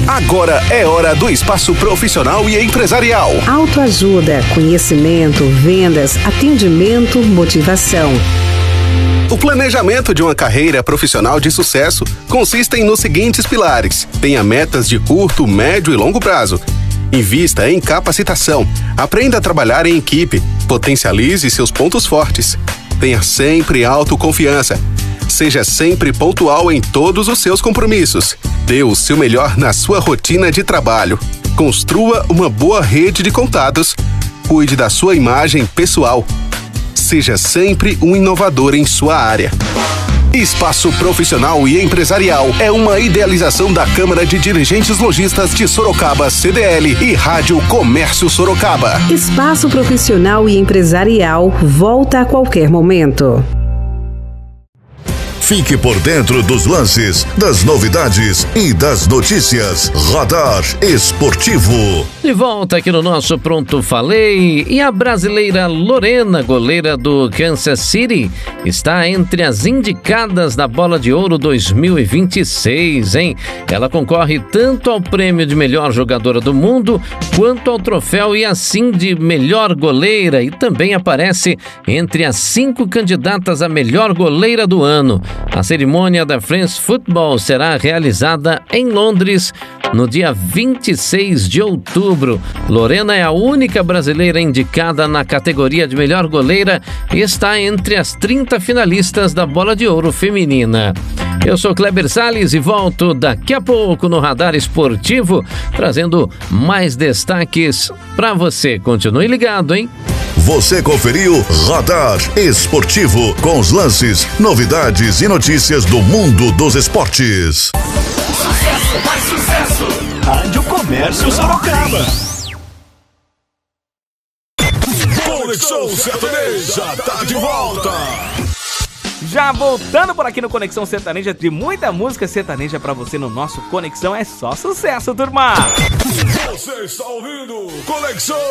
Agora é hora do espaço profissional e empresarial. Autoajuda, conhecimento, vendas, atendimento, motivação. O planejamento de uma carreira profissional de sucesso consiste nos seguintes pilares. Tenha metas de curto, médio e longo prazo. Invista em capacitação. Aprenda a trabalhar em equipe. Potencialize seus pontos fortes. Tenha sempre autoconfiança. Seja sempre pontual em todos os seus compromissos. Dê o seu melhor na sua rotina de trabalho. Construa uma boa rede de contatos. Cuide da sua imagem pessoal. Seja sempre um inovador em sua área. Espaço Profissional e Empresarial é uma idealização da Câmara de Dirigentes Lojistas de Sorocaba, CDL, e Rádio Comércio Sorocaba. Espaço Profissional e Empresarial volta a qualquer momento. Fique por dentro dos lances, das novidades e das notícias. Radar Esportivo. De volta aqui no nosso Pronto Falei. E a brasileira Lorena, goleira do Kansas City, está entre as indicadas da Bola de Ouro 2026, hein? Ela concorre tanto ao prêmio de melhor jogadora do mundo, quanto ao troféu e assim de melhor goleira, e também aparece entre as 5 candidatas a melhor goleira do ano. A cerimônia da France Football será realizada em Londres no dia 26 de outubro. Lorena é a única brasileira indicada na categoria de melhor goleira e está entre as 30 finalistas da Bola de Ouro feminina. Eu sou Kleber Salles e volto daqui a pouco no Radar Esportivo, trazendo mais destaques para você. Continue ligado, hein? Você conferiu Radar Esportivo, com os lances, novidades e notícias do mundo dos esportes. Sucesso, mais sucesso! Rádio Comércio Sorocaba. Conexão Sertaneja tá de volta. Já voltando por aqui no Conexão Sertaneja, de muita música sertaneja pra você no nosso Conexão. É só sucesso, turma! Você está ouvindo Conexão